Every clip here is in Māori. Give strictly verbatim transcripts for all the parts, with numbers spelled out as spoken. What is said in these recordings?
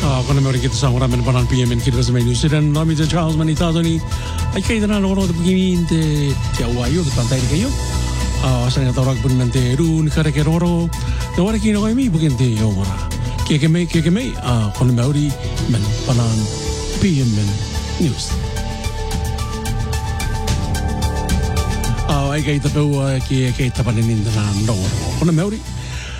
Kona me kita sa ramen panan P M kita sa menu sidan nami de Charles Manita Tony ay kay dana no de begin de te awayo de pantay kayo ah sa nga tawag pun mente run kare ke roro no wala kino kay mi begin de yo mora ke ke me ke ke me ah kona me ori men panan P M news ah ay kay tapo ke ke tapanin na no kona me ori.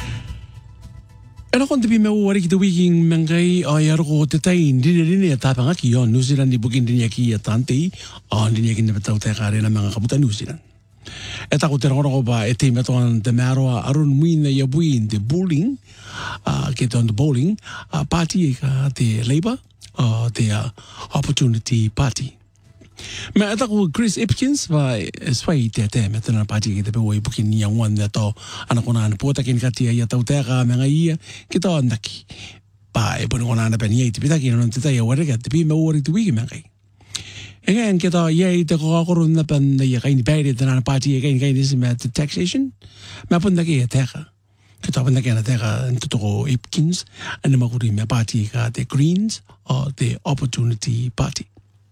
Era kon tibi me wari ki te wiking mengai ai arko te tai ndine ndine tapanga ki yo New Zealand di bukin ndine ki ya tante a ndine ki ne tau te kare na menga kaputa New Zealand. Eta ko te rongo ba e te meto an te maro arun muina ya buin de bowling a ke ton de bowling a party ka te Labour a te Opportunity Party. Me ata ko Chris Ipkins va swai te te me tana party ki te pe wai bukin yang wan da to ana kona ana pota kin katia ya tau te ka me ngai ki to andaki pa e pon ona na pe ni te pita ki no te tai wara ka te pi me wori te wiki me ngai e ngai ki to ye te ko ko run na pen ya kai ni pe te na party e kai kai ni me te taxation me pon da ki te ka ki to pon da ki na te ka to ko Ipkins ana ma ko ri me party ka te Greens or the Opportunity Party.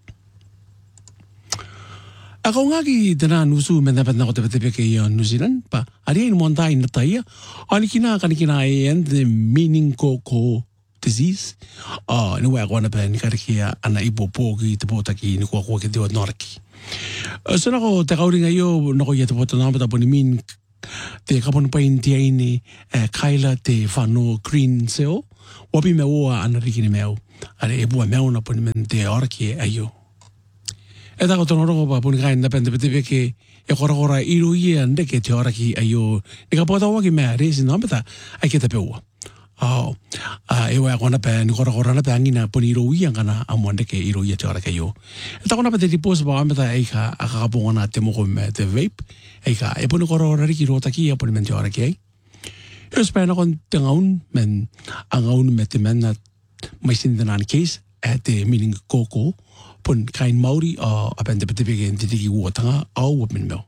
Ako nga ki dana nusu men dapat na ko te te ke New Zealand pa ari in monta in taia ani kina kan kina and the meningococcal disease ah no wa kona pa ni karikia ana ipopo ki te pota ki ni ko ko ke de norki so na ko te kauri nga yo no ko ye te pota na pa ni min te kapon pa in tie ni kaila te fano green cell wapi me o ana rikini meu ari e bua meu na pon men te orki ayo. Eta ko tono rongo pa puni kain na pente pete ke e kora kora iru ia ande ke te ora ki ayo e ka pota waki mea resi no meta ai ke te peua au e wa kona pe ni kora kora na pe angina puni iru ia kana amonde ke iru ia te ora ke yo eta kona pete dipos ba meta ai ka aka ka pona te mo me te vape ai ka e puni kora kora ki rota ki puni men te ora ke ai e spena kon te ngaun men angaun me te men na mai sin den an case at the meaning koko pun kain Maori a apen te petipeke te tiki uatanga au wapin meo.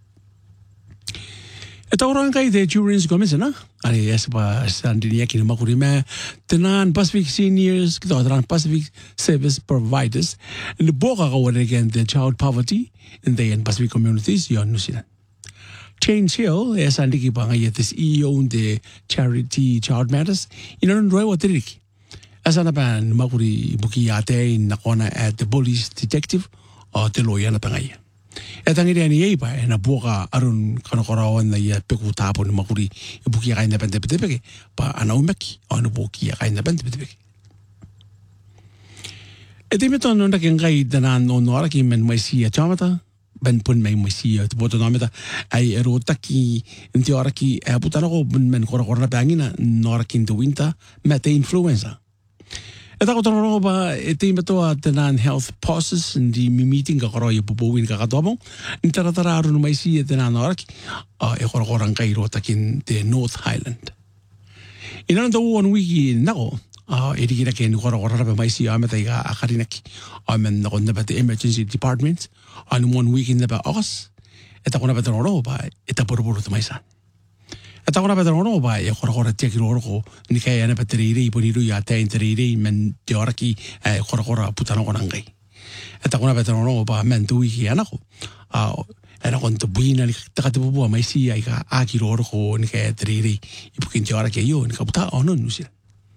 E tau rang kai te Children's Commission, ari esa pa sandini aki na makuri me tenan Pacific Seniors, kita tenan Pacific Service Providers, and the boka ka wale again the child poverty in the Pacific communities yon New Zealand. Change Hill, e sandiki pa ngai te C E O de Charity Child Matters, inan roi wa tiriki. As an apan makuri buki ate na kona at the police detective o te loya na pangai. E tangiri ani ei pa e na buka arun kanokorawan na ia peku tapo ni makuri i buki akai na pente pete peke pa ana umeki o na buki akai na pente pete peke. E te meto nonda ke ngai danan o noara ki men maisi a chamata ben pun mai maisi a te boto nameta ai e rotaki in te ora ki e putana ko men kora kora na pangina noara ki in the winter me te influenza. E tako tono rongo pa e te imetoa te nan health pauses ndi mi meeting ka koro i pupuwin ka katoamo ni taratara arunu maisi e te nan oraki e koro korang kai rota kin te North Highland. Ina nanta uon wiki nako e rikira ke ni koro koro rape maisi a meta i ka akarinaki a men nako napa te emergency department a ni uon wiki napa okas e tako napa tono rongo pa e taporoboro te maisan. E tako na petero no ba e kora kora te ki roro ni kai ana peteri ri poni ru ya te interi men te ora ki e kora kora putana kona ngai. E tako na petero no ba men tu ki ana ko. A era kon te buina ni ta te bubu mai si ai ka a ki roro ko ni kai te ri i pukin te ora ke yo ni ka puta ono nusia.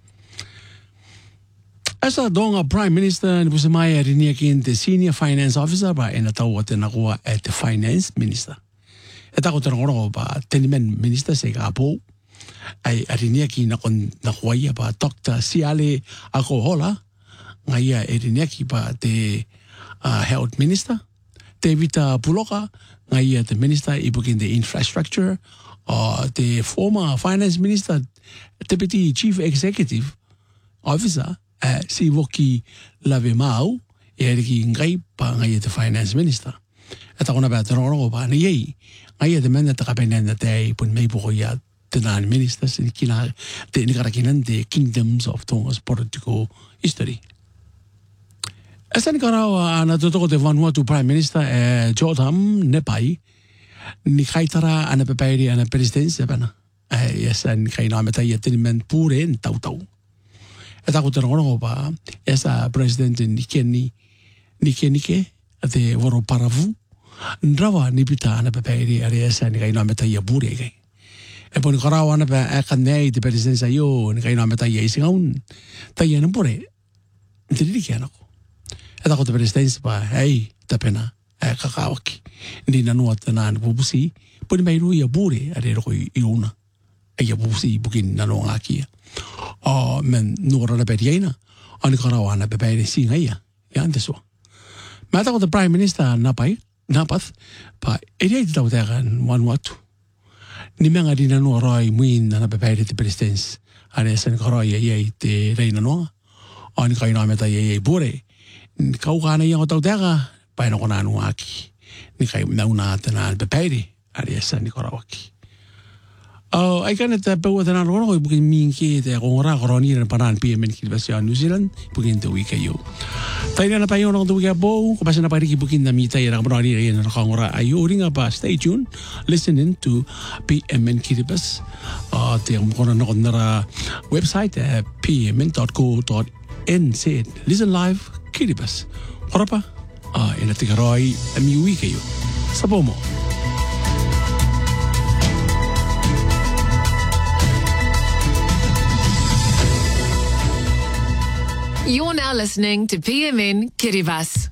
Asa donga Prime Minister ni pusa mai ari ni ki the Senior Finance Officer ba ena tau te na ko at the Finance Minister. E tako te rongo pa tenimen minister se ka apo ai arinia ki na kon na huaia pa Doctor Siale ako hola ngaia arinia ki pa te uh, health minister David Puloka ngaia te minister ibukin the infrastructure uh, the former finance minister deputy chief executive officer uh, si woki lave mau e ki ngai pa ngaia te finance minister. E tako na ba te rongo pa ni yei ai te mena te kapena na te pun mei po ya te nan ministers ni kina te ni kara kinan the kingdoms of Tonga's political history. Esa ni kara ana totoko te Vanuatu Prime Minister e Jotam Nepai ni kaitara ana pepeiri ana presidency bana. E esa ni kaina meta ia te men pure en tau tau. E tako te rongo pa, e sa president nike ni, nike nike, a te waro paravu, ndrawa ni pita ana pepeiri ari e sa ni kai noa meta ia bure kai. E poni korau ana pe e kanei te president sa yo, ni kai noa meta ia isi ngaun, ta ia na bure, te nike anako. E tako te president pa, hei, ta pena, e kakawaki, ni nanua te nani pupusi, poni mai rui ia bure, ari roko i una, e ia pupusi bukin nanua ngakia. O men nuora na peri aina, ani karau ana pepere singa ia, ia ante sua. Mä tako te Prime Minister napai, napath, pa eri te tau tega Vanuatu. Ni menga dina nua roi muin na pepere te presidents, ari sen karoi ia ia te reina noa, ani kaina meta ia ia bure. Kau kana ia o tau tega, paina kona anu aki. Ni kai nauna tena pepere, ari sen ni karawaki. Oh, ai kana te pau te nana kono bukin minki te kongora koroni na panan P M N Kiribati New Zealand bukin te wika yo. Tai na pa yo no te wika bo ko pasana pa riki bukin na mita ira koroni ira na kongora ayo ringa pa stay tuned listen in to P M N Kiribati uh te mkona no kondara website at p m n dot co dot n z listen live Kiribati. Korapa ah ina te karoi a mi wika yo. Sapomo. You're now listening to P M N Kiribati.